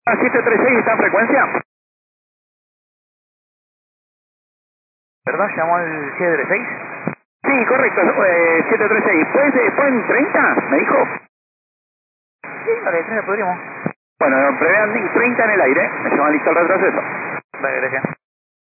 736 está en frecuencia. ¿Verdad? ¿Llamó al 736? Sí, correcto, 736. ¿Pueden 30? Me dijo. Sí, vale, 30 podríamos. Bueno, prevean 30 en el aire. Me llaman listo el retroceso. Vale, gracias.